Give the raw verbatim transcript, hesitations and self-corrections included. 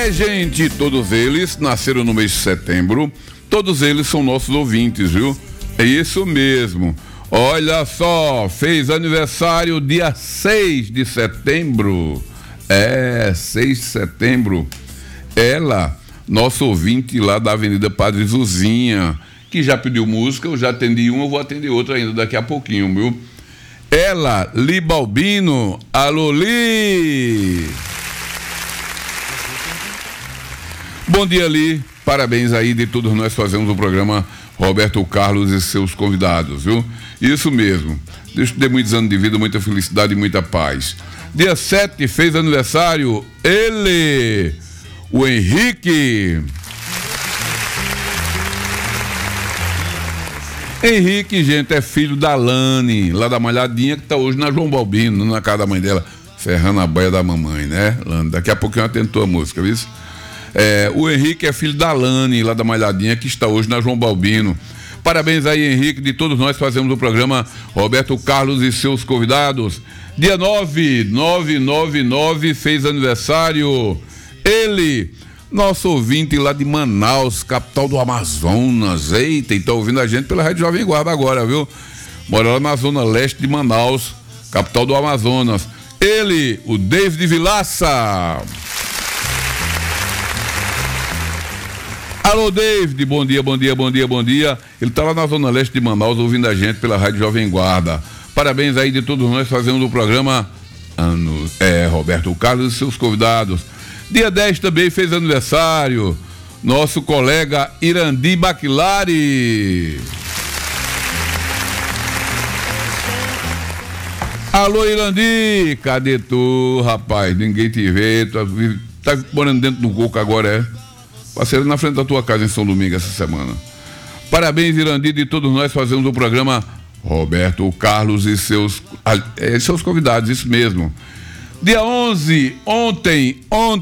É, gente, todos eles nasceram no mês de setembro, todos eles são nossos ouvintes, viu? É isso mesmo. Olha só, fez aniversário dia seis de setembro. É, seis de setembro. Ela, nosso ouvinte lá da Avenida Padre Zuzinha, que já pediu música, eu já atendi uma, eu vou atender outra ainda daqui a pouquinho, viu? Ela, Li Balbino, alô Li! Bom dia, Li. Parabéns aí de todos nós fazemos o programa Roberto Carlos e seus convidados, viu? Isso mesmo. Deus te dê muitos anos de vida, muita felicidade e muita paz. Dia sete fez aniversário ele, o Henrique. Henrique, gente, é filho da Lani, lá da Malhadinha, que tá hoje na João Balbino, na casa da mãe dela, ferrando a baia da mamãe, né, Lani? Daqui a pouquinho ela tentou a música, viu? É, o Henrique é filho da Lani, lá da Malhadinha, que está hoje na João Balbino. Parabéns aí, Henrique, de todos nós fazemos o programa Roberto Carlos e seus convidados. Dia nove, nove nove nove, fez aniversário ele, nosso ouvinte lá de Manaus, capital do Amazonas. Eita, e tá ouvindo a gente pela Rádio Jovem Guarda agora, viu? Mora lá na zona leste de Manaus, capital do Amazonas. Ele, o David Vilaça. Alô, David, bom dia, bom dia, bom dia, bom dia. Ele tá lá na zona leste de Manaus ouvindo a gente pela Rádio Jovem Guarda. Parabéns aí de todos nós fazendo o programa Ano, é, Roberto Carlos e seus convidados. Dia dez também fez aniversário nosso colega Irandi Baquilari. Alô, Irandi, cadê tu, rapaz? Ninguém te vê, tu tá morando dentro do coco agora, é? Passei na frente da tua casa em São Domingo essa semana. Parabéns, Irandi, de todos nós fazemos o programa Roberto Carlos e seus, é, seus convidados, isso mesmo. Dia onze, ontem, ontem,